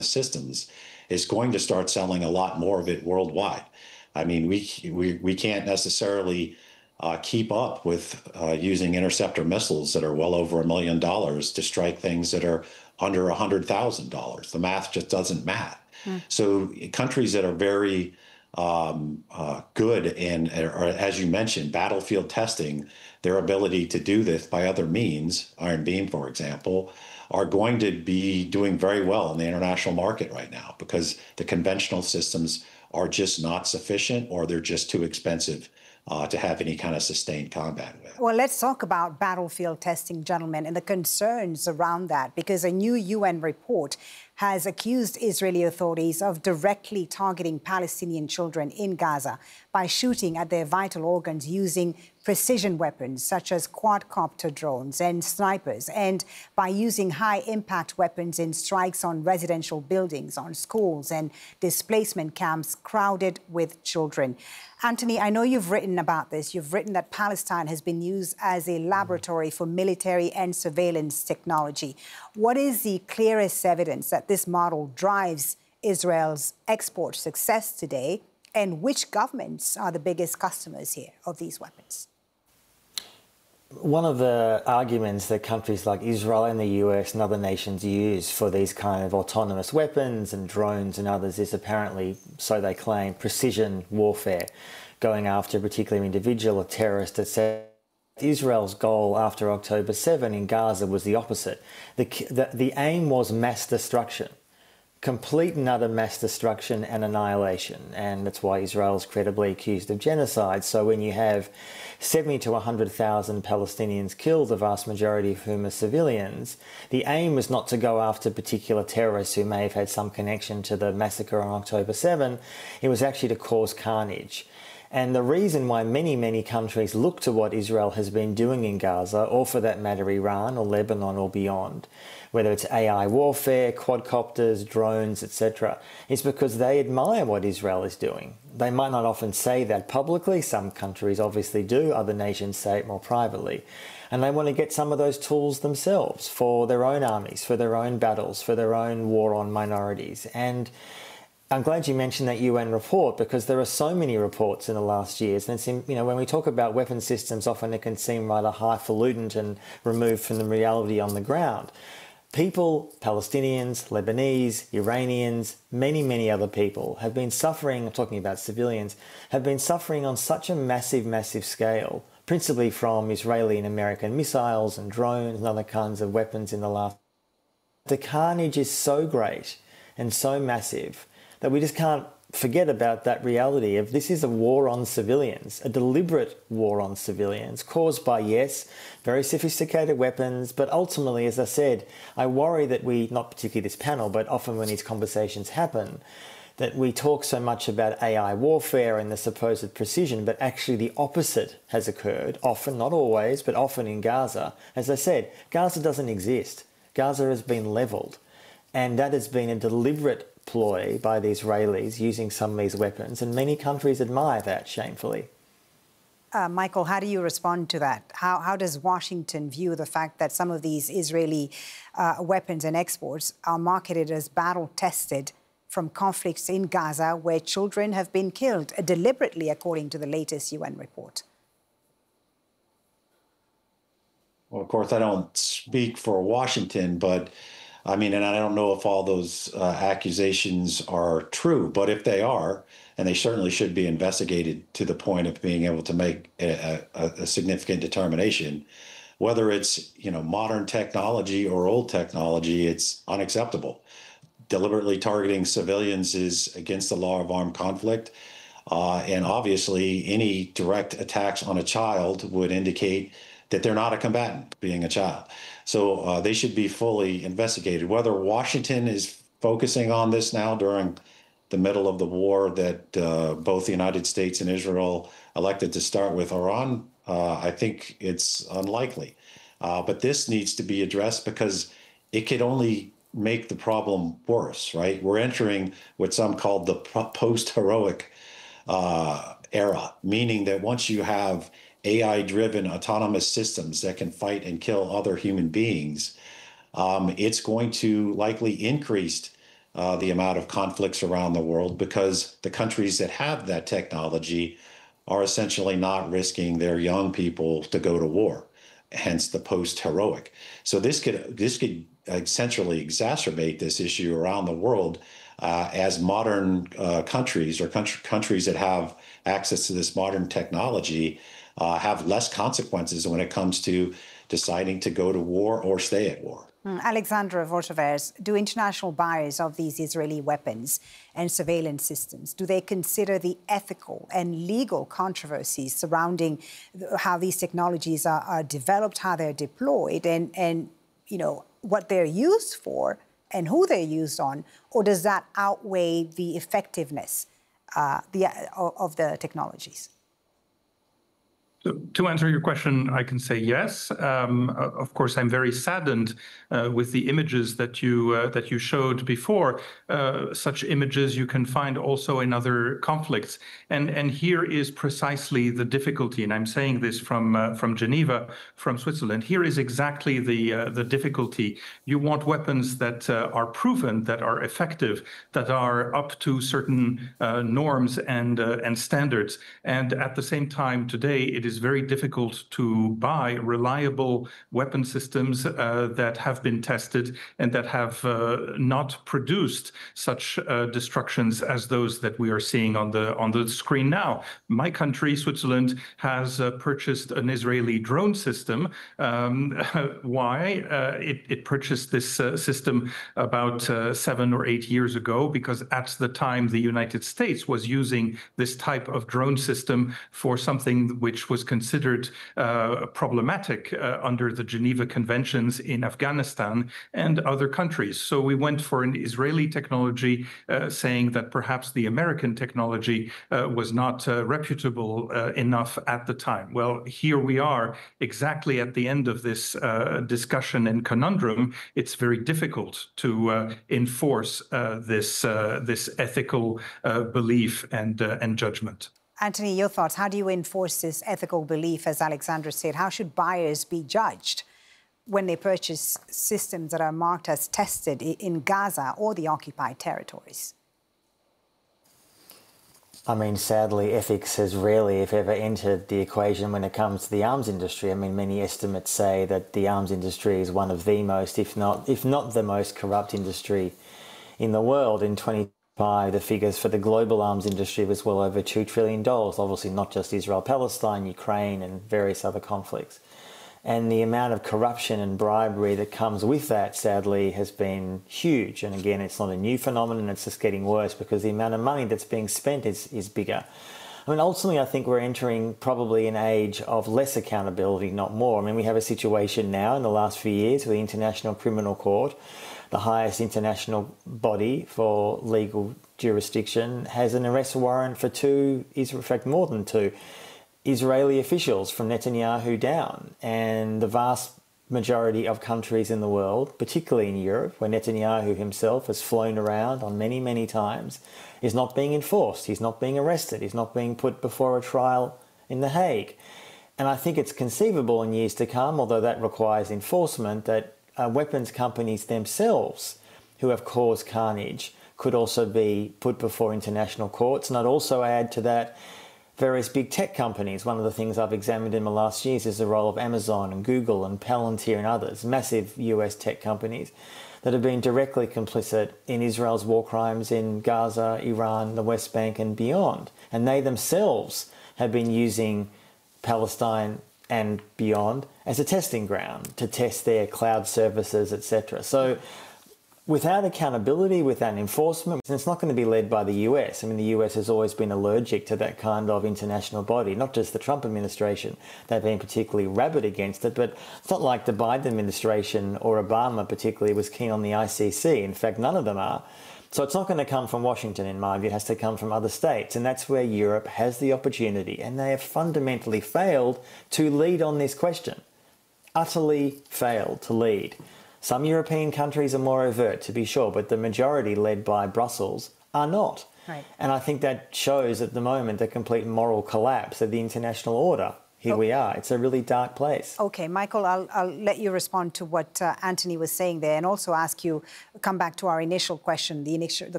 systems is going to start selling a lot more of it worldwide. I mean, we can't necessarily keep up with using interceptor missiles that are well over $1 million to strike things that are under $100,000. The math just doesn't math. So countries that are very good in, or as you mentioned, battlefield testing, their ability to do this by other means, Iron Beam, for example, are going to be doing very well in the international market right now because the conventional systems are just not sufficient or they're just too expensive to have any kind of sustained combat with. Well, let's talk about battlefield testing, gentlemen, and the concerns around that, because a new UN report has accused Israeli authorities of directly targeting Palestinian children in Gaza by shooting at their vital organs using precision weapons such as quadcopter drones and snipers, and by using high-impact weapons in strikes on residential buildings, on schools and displacement camps crowded with children. Anthony, I know you've written about this. You've written that Palestine has been used as a laboratory for military and surveillance technology. What is the clearest evidence that this model drives Israel's export success today, and which governments are the biggest customers here of these weapons? One of the arguments that countries like Israel and the US and other nations use for these kind of autonomous weapons and drones and others is apparently, so they claim, precision warfare, going after a particular individual, a terrorist, etc. Israel's goal after October 7 in Gaza was the opposite. The aim was mass destruction. Complete and utter mass destruction and annihilation. And that's why Israel is credibly accused of genocide. So when you have 70 to 100,000 Palestinians killed, the vast majority of whom are civilians, the aim was not to go after particular terrorists who may have had some connection to the massacre on October 7. It was actually to cause carnage. And the reason why many, many countries look to what Israel has been doing in Gaza, or for that matter Iran or Lebanon or beyond, whether it's AI warfare, quadcopters, drones, etc., is because they admire what Israel is doing. They might not often say that publicly. Some countries obviously do. Other nations say it more privately. And they want to get some of those tools themselves for their own armies, for their own battles, for their own war on minorities. And I'm glad you mentioned that UN report, because there are so many reports in the last years. And it's when we talk about weapon systems, often it can seem rather highfalutin and removed from the reality on the ground. People, Palestinians, Lebanese, Iranians, many, many other people have been suffering, I'm talking about civilians, have been suffering on such a massive, massive scale, principally from Israeli and American missiles and drones and other kinds of weapons in the last. The carnage is so great and so massive that we just can't forget about that reality of this is a war on civilians, a deliberate war on civilians caused by, yes, very sophisticated weapons. But ultimately, as I said, I worry that we, not particularly this panel, but often when these conversations happen, that we talk so much about AI warfare and the supposed precision, but actually the opposite has occurred, often, not always, but often in Gaza. As I said, Gaza doesn't exist. Gaza has been levelled. And that has been a deliberate ploy by the Israelis using some of these weapons, and many countries admire that, shamefully. Michael, how do you respond to that? How does Washington view the fact that some of these Israeli weapons and exports are marketed as battle-tested from conflicts in Gaza where children have been killed deliberately, according to the latest UN report? Well, of course, I don't speak for Washington, but I mean, and I don't know if all those accusations are true, but if they are, and they certainly should be investigated to the point of being able to make a significant determination, whether it's, modern technology or old technology, it's unacceptable. Deliberately targeting civilians is against the law of armed conflict. And obviously, any direct attacks on a child would indicate that they're not a combatant, being a child. So they should be fully investigated. Whether Washington is focusing on this now during the middle of the war that both the United States and Israel elected to start with Iran, I think it's unlikely. But this needs to be addressed because it could only make the problem worse, right? We're entering what some call the post-heroic era, meaning that once you have AI-driven autonomous systems that can fight and kill other human beings, it's going to likely increase the amount of conflicts around the world because the countries that have that technology are essentially not risking their young people to go to war, hence the post-heroic. So this could essentially exacerbate this issue around the world as modern countries or countries that have access to this modern technology have less consequences when it comes to deciding to go to war or stay at war. Alexandra Vortovers, do international buyers of these Israeli weapons and surveillance systems, do they consider the ethical and legal controversies surrounding how these technologies are developed, how they're deployed, and you know, what they're used for and who they're used on, or does that outweigh the effectiveness of the technologies? So to answer your question, I can say yes. Of course, I'm very saddened with the images that you showed before. Such images you can find also in other conflicts, and here is precisely the difficulty. And I'm saying this from Geneva, from Switzerland. Here is exactly the difficulty. You want weapons that are proven, that are effective, that are up to certain norms and standards. And at the same time, today it is very difficult to buy reliable weapon systems that have been tested and that have not produced such destructions as those that we are seeing on the screen now. My country, Switzerland, has purchased an Israeli drone system. Why? It purchased this system about 7 or 8 years ago because at the time the United States was using this type of drone system for something which was considered problematic under the Geneva Conventions in Afghanistan and other countries. So we went for an Israeli technology, saying that perhaps the American technology was not reputable enough at the time. Well, here we are exactly at the end of this discussion and conundrum. It's very difficult to enforce this ethical belief and judgment. Anthony, your thoughts. How do you enforce this ethical belief, as Alexandra said? How should buyers be judged when they purchase systems that are marked as tested in Gaza or the occupied territories? I mean, sadly, ethics has rarely, if ever, entered the equation when it comes to the arms industry. I mean, many estimates say that the arms industry is one of the most, if not the most corrupt industry in the world. In 2025, the figures for the global arms industry was well over $2 trillion, obviously not just Israel, Palestine, Ukraine, and various other conflicts. And the amount of corruption and bribery that comes with that, sadly, has been huge. And again, it's not a new phenomenon, it's just getting worse because the amount of money that's being spent is bigger. I mean, ultimately, I think we're entering probably an age of less accountability, not more. I mean, we have a situation now in the last few years where the International Criminal Court, the highest international body for legal jurisdiction, has an arrest warrant for in fact more than two, Israeli officials from Netanyahu down. And the vast majority of countries in the world, particularly in Europe, where Netanyahu himself has flown around on many, many times, is not being enforced. He's not being arrested. He's not being put before a trial in The Hague. And I think it's conceivable in years to come, although that requires enforcement, that weapons companies themselves who have caused carnage could also be put before international courts. And I'd also add to that various big tech companies. One of the things I've examined in the last years is the role of Amazon and Google and Palantir and others, massive US tech companies that have been directly complicit in Israel's war crimes in Gaza, Iran, the West Bank and beyond. And they themselves have been using Palestine and beyond as a testing ground to test their cloud services, etc. So without accountability, without enforcement, it's not going to be led by the US. I mean, the US has always been allergic to that kind of international body, not just the Trump administration. They've been particularly rabid against it, but it's not like the Biden administration or Obama particularly was keen on the ICC. In fact, none of them are. So it's not going to come from Washington, in my view. It has to come from other states. And that's where Europe has the opportunity. And they have fundamentally failed to lead on this question. Utterly failed to lead. Some European countries are more overt, to be sure, but the majority, led by Brussels, are not. Right. And I think that shows at the moment the complete moral collapse of the international order here we are. It's a really dark place. Okay, Michael, I'll let you respond to what Anthony was saying there, and also ask you, come back to our initial question, the